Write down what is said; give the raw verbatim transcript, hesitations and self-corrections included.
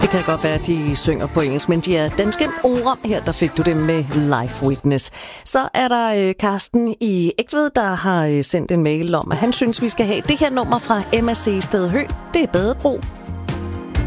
Det kan godt være, at de synger på engelsk, men de er danske ord. Her der fik du dem med Live Witness. Så er der øh, Carsten i Egtved, der har øh, sendt en mail om, at han synes, vi skal have det her nummer fra M A C Stedhø. Det er Badebro